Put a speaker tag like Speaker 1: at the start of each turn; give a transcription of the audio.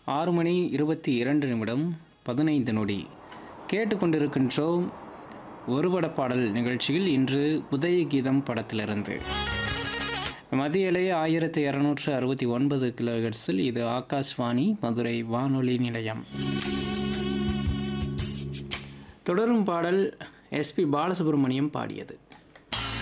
Speaker 1: 6:22 கேட்டுக்கொண்டிருக்கின்றோம். ஒரு பட பாடல் நிகழ்ச்சியில் இன்று உதயகீதம் படத்திலிருந்து மதிய அலை 1269 கிலோஹெர்ட்ஸில் இது ஆகாஷ்வாணி மதுரை வானொலி நிலையம். தொடரும் பாடல் எஸ்பி பாலசுப்ரமணியம் பாடியது.